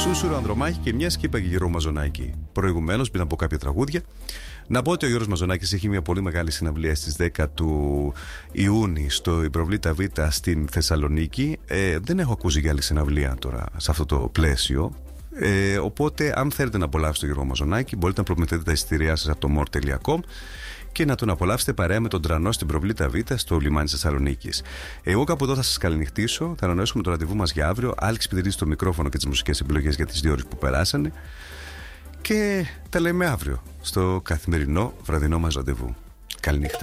Σούσουρο Ανδρομάχη και μια και είπα και Γιώργο Μαζονάκη προηγουμένως, πριν από κάποια τραγούδια. Να πω ότι ο Γιώργος Μαζονάκης έχει μια πολύ μεγάλη συναυλία στις 10 του Ιούνιου στο Υπροβλήτα Β στην Θεσσαλονίκη. Δεν έχω ακούσει για άλλη συναυλία τώρα σε αυτό το πλαίσιο. Οπότε, αν θέλετε να απολαύσετε τον Γιώργο Μαζονάκη, μπορείτε να προμηθείτε τα εισιτήριά σας από το more.com και να τον απολαύσετε παρέα με τον Τρανό στην Προβλήτα Β στο λιμάνι της Θεσσαλονίκης. Εγώ κάπου εδώ θα σας καληνυχτήσω. Θα ανανεώσουμε το ραντεβού μας για αύριο. Άλεξ Πιτρίδης στο μικρόφωνο και τις μουσικές επιλογές για τις 2 ώρες που περάσανε. Και τα λέμε αύριο στο καθημερινό βραδινό μας ραντεβού. Καληνύχτα.